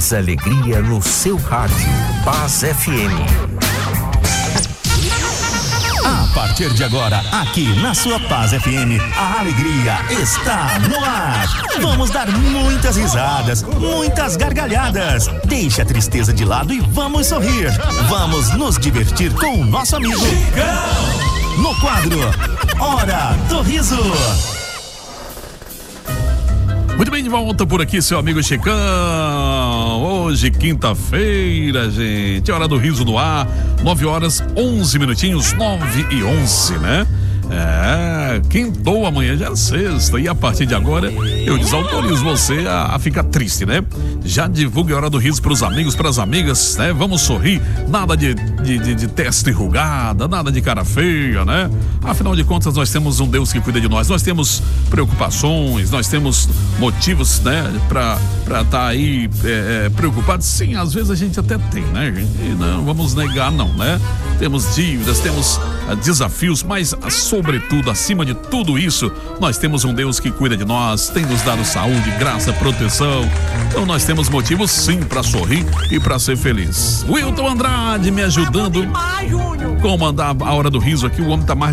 mais alegria no seu rádio. Paz FM. A partir de agora, aqui na sua Paz FM, a alegria está no ar. Vamos dar muitas risadas, muitas gargalhadas. Deixe a tristeza de lado e vamos sorrir. Vamos nos divertir com o nosso amigo Chicão. No quadro Hora do Riso. Muito bem, de volta por aqui, seu amigo Chicão. Hoje, quinta-feira, gente. Hora do Riso no ar. 9h11, 9h11, né? Quintou, amanhã já é sexta. E a partir de agora, eu desautorizo você a ficar triste, né? Já divulgue a Hora do Riso pros amigos, pras amigas, né? Vamos sorrir, nada de testa enrugada, nada de cara feia, né? Afinal de contas, nós temos um Deus que cuida de nós. Nós temos preocupações, nós temos motivos, né? Pra tá aí preocupados. Sim, às vezes a gente até tem, né, gente? E não vamos negar, não, né? Temos dívidas, temos desafios, mas sobretudo, acima de tudo isso, nós temos um Deus que cuida de nós, tem nos dado saúde, graça, proteção. Então nós temos motivos sim para sorrir e para ser feliz. Wilton Andrade me ajudando. Comandar a Hora do Riso aqui, o homem tá mais